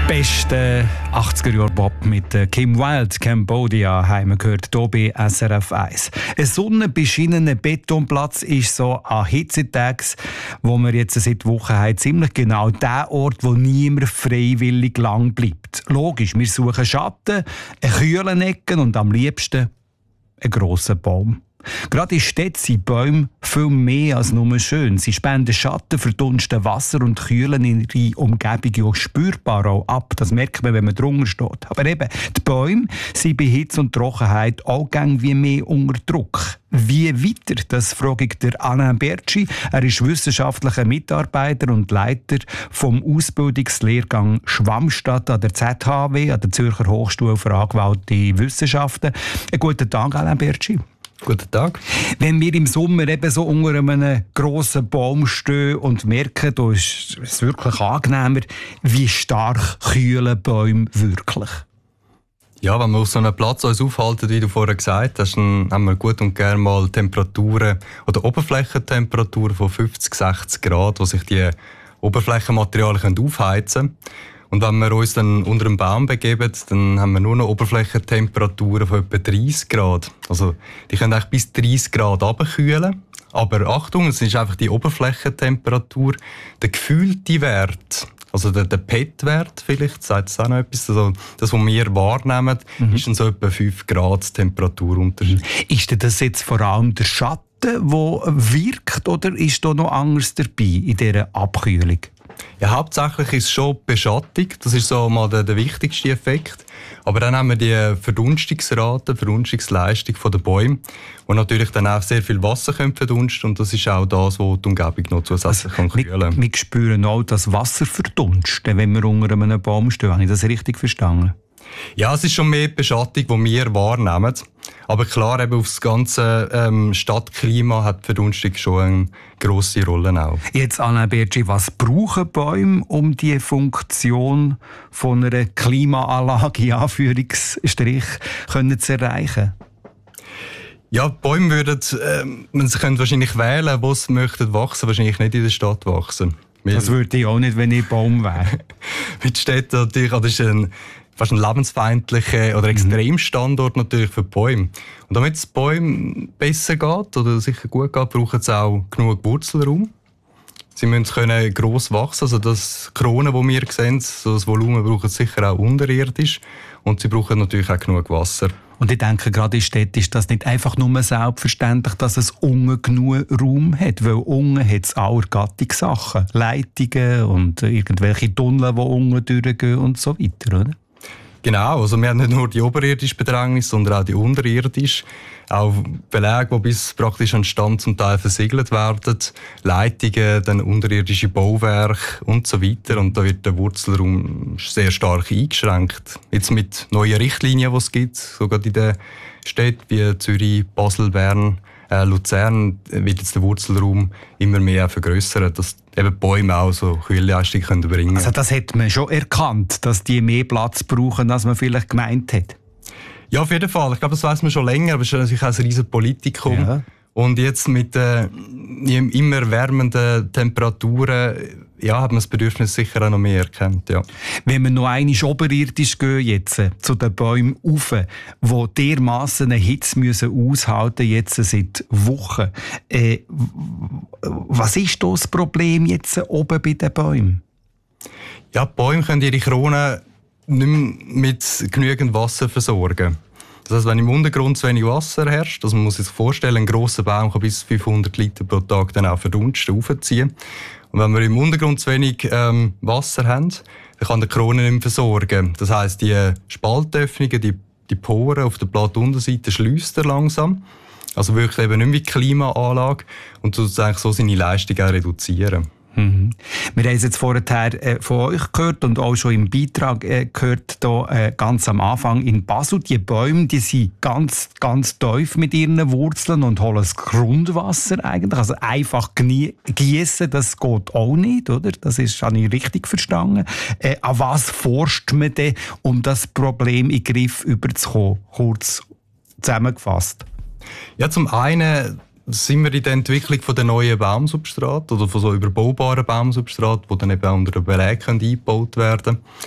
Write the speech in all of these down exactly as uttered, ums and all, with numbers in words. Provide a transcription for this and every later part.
Beste achtziger-Jahre-Pop mit Kim Wilde, Cambodia, haben wir gehört, hier bei S R F eins. Ein sonnenbeschienener Betonplatz ist so an Hitzetagen, wo wir jetzt seit Wochen haben, ziemlich genau der Ort, wo niemand freiwillig lang bleibt. Logisch, wir suchen Schatten, eine kühlen Ecke und am liebsten einen grossen Baum. Gerade in Städten sind Bäume viel mehr als nur schön. Sie spenden Schatten, verdunsten Wasser und kühlen ihre Umgebung ja spürbar auch ab. Das merkt man, wenn man drunter steht. Aber eben, die Bäume sind bei Hitze und Trockenheit auch irgendwie mehr unter Druck. Wie weiter, das frage ich der Alain Bertschi. Er ist wissenschaftlicher Mitarbeiter und Leiter vom Ausbildungslehrgang Schwammstadt an der Z H W, an der Zürcher Hochschule für angewandte Wissenschaften. Einen guten Tag, Alain Bertschi. Guten Tag. Wenn wir im Sommer eben so unter einem grossen Baum stehen und merken, da ist es wirklich angenehmer, wie stark kühlen Bäume wirklich? Ja, wenn wir auf so einem Platz uns aufhalten, wie du vorher gesagt hast, dann haben wir gut und gerne mal Temperaturen oder Oberflächentemperaturen von fünfzig, sechzig Grad, wo sich die Oberflächenmaterialien aufheizen können. Und wenn wir uns dann unter einem Baum begeben, dann haben wir nur noch Oberflächentemperaturen von etwa dreißig Grad. Also die können eigentlich bis dreißig Grad runterkühlen. Aber Achtung, es ist einfach die Oberflächentemperatur, der gefühlte Wert, also der, der P E T-Wert vielleicht, sagt es auch noch etwas, also das, was wir wahrnehmen, mhm. ist dann so etwa fünf Grad Temperaturunterschied. Ist denn das jetzt vor allem der Schatten, der wirkt, oder ist da noch anderes dabei in dieser Abkühlung? Ja, hauptsächlich ist es schon die Beschattung. Das ist so mal der, der wichtigste Effekt. Aber dann haben wir die Verdunstungsrate, Verdunstungsleistung der Bäume, die natürlich dann auch sehr viel Wasser verdunsten können. Und das ist auch das, was die Umgebung noch zusätzlich also, kühlen kann. Wir spüren auch das Wasser verdunsten, wenn wir unter einem Baum stehen. Habe ich das richtig verstanden? Ja, es ist schon mehr die Beschattung, die wir wahrnehmen. Aber klar, eben auf das ganze ähm, Stadtklima hat die Verdunstung schon eine grosse Rolle auch. Jetzt, Alain Bertschi, was brauchen Bäume, um die Funktion von einer Klimaanlage in Anführungsstrich können zu erreichen? Ja, die Bäume würden, äh, sie können wahrscheinlich wählen, wo sie möchten wachsen, wahrscheinlich nicht in der Stadt wachsen. Das würde ich auch nicht, wenn ich Baum wäre. Mit Städten natürlich, das ist ein fast ein lebensfeindlicher oder Extremstandort natürlich für die Bäume. Und damit es den Bäumen besser geht oder sicher gut geht, brauchen sie auch genug Wurzelraum. Sie müssen können gross wachsen, also das Kronen, die wir sehen, so das Volumen brauchen sie sicher auch unterirdisch. Und sie brauchen natürlich auch genug Wasser. Und ich denke, gerade in Städten ist das nicht einfach nur selbstverständlich, dass es unten genug Raum hat, weil unten hat es auch Gattungssachen, Leitungen und irgendwelche Tunnel, die unten durchgehen und so weiter, oder? Genau, also wir haben nicht nur die oberirdische Bedrängnis, sondern auch die unterirdische. Auch Belege, die bis praktisch an Stand zum Teil versiegelt werden, Leitungen, dann unterirdische Bauwerke und so weiter. Und da wird der Wurzelraum sehr stark eingeschränkt. Jetzt mit neuen Richtlinien, die es gibt, sogar in den Städten wie Zürich, Basel, Bern, äh, Luzern, wird jetzt der Wurzelraum immer mehr vergrössert, dass eben Bäume auch so Kühlleistung können bringen. Also das hat man schon erkannt, dass die mehr Platz brauchen, als man vielleicht gemeint hat? Ja, auf jeden Fall. Ich glaube, das weiss man schon länger, aber es ist natürlich auch ein riesiges Politikum. Ja. Und jetzt mit äh, immer wärmenden Temperaturen ja, hat man das Bedürfnis sicher auch noch mehr erkannt. Ja. Wenn wir noch einmal oberirdisch gehen, jetzt, äh, zu den Bäumen rauf, die dermassen eine Hitze müssen aushalten jetzt seit Wochen. Äh, was ist da das Problem jetzt oben bei den Bäumen? Ja, die Bäume können ihre Kronen nicht mehr mit genügend Wasser versorgen. Das heisst, wenn im Untergrund zu wenig Wasser herrscht, also man muss sich vorstellen, ein grosser Baum kann bis fünfhundert Liter pro Tag dann auch verdunsten, aufziehen. Und wenn wir im Untergrund zu wenig ähm, Wasser haben, dann kann der Krone nicht mehr versorgen. Das heisst, die Spaltöffnungen, die, die Poren auf der Blattunterseite schließt er langsam. Also wirkt eben nicht mehr wie Klimaanlage und tut eigentlich so seine Leistung auch reduzieren. Mhm. Wir haben es jetzt vorher äh, von euch gehört und auch schon im Beitrag äh, gehört, da, äh, ganz am Anfang in Basel. Die Bäume, die sind ganz, ganz tief mit ihren Wurzeln und holen das Grundwasser eigentlich. Also einfach gießen, das geht auch nicht, oder? Das ist, habe ich richtig verstanden. Äh, an was forscht man denn, um das Problem in den Griff überzukommen? Kurz zusammengefasst. Ja, zum einen sind wir in der Entwicklung von der neuen Baumsubstrat oder von so überbaubaren Baumsubstrat, die dann eben auch unter den Belägen eingebaut werden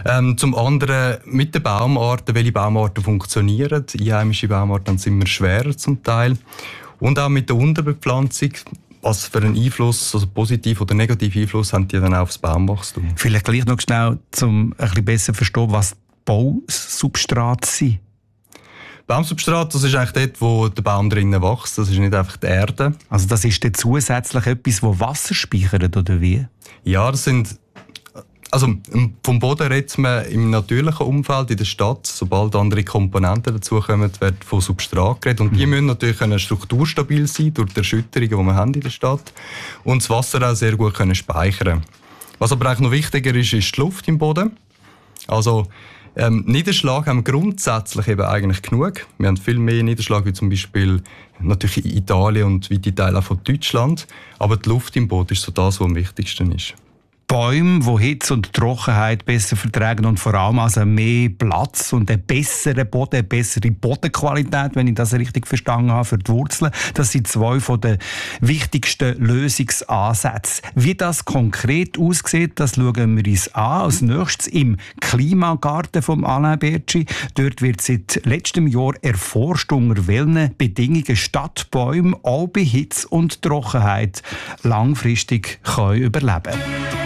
Ähm, zum anderen mit den Baumarten, welche Baumarten funktionieren. Einheimische Baumarten sind immer schwerer zum Teil. Und auch mit der Unterbepflanzung. Was für einen Einfluss, also positiv oder negativ Einfluss, haben die dann auch aufs Baumwachstum? Vielleicht gleich noch schnell, um ein bisschen besser zu verstehen, was Bausubstrate sind. Baumsubstrat, das ist eigentlich dort, wo der Baum drinnen wächst. Das ist nicht einfach die Erde. Also das ist dann zusätzlich etwas, das Wasser speichert, oder wie? Ja, das sind... Also vom Boden redet man im natürlichen Umfeld, in der Stadt. Sobald andere Komponenten dazukommen, wird von Substrat geredet. Und die mhm. müssen natürlich können strukturstabil sein durch die Erschütterungen, die wir haben in der Stadt. Und das Wasser auch sehr gut können speichern. Was aber eigentlich noch wichtiger ist, ist die Luft im Boden. Also ähm, Niederschlag haben wir grundsätzlich eben eigentlich genug. Wir haben viel mehr Niederschlag wie zum Beispiel natürlich in Italien und weite Teile auch von Deutschland. Aber die Luft im Boden ist so das, was am wichtigsten ist. Bäume, die Hitze und Trockenheit besser vertragen und vor allem also mehr Platz und einen besseren Boden, eine bessere Bodenqualität, wenn ich das richtig verstanden habe, für die Wurzeln. Das sind zwei von den wichtigsten Lösungsansätzen. Wie das konkret aussieht, das schauen wir uns an. Als nächstes im Klimagarten von Alain Bertschi. Dort wird seit letztem Jahr erforscht, unter welchen Bedingungen Stadtbäume auch bei Hitze und Trockenheit langfristig können überleben können.